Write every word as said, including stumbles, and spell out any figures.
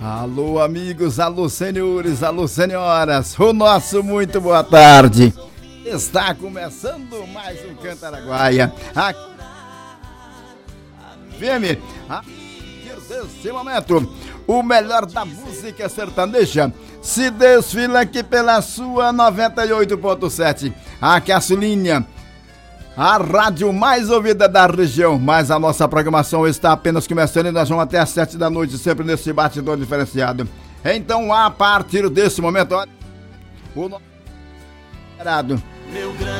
Alô, amigos, alô, senhores, alô, senhoras, o nosso muito boa tarde. Está começando mais um Cantaraguaia. A F M, a partir desse momento, o melhor da música sertaneja se desfila aqui pela sua noventa e oito ponto sete. A Caçulinha, a rádio mais ouvida da região, mas a nossa programação está apenas começando e nós vamos até às sete da noite, sempre nesse batidor diferenciado. Então, a partir desse momento, o nosso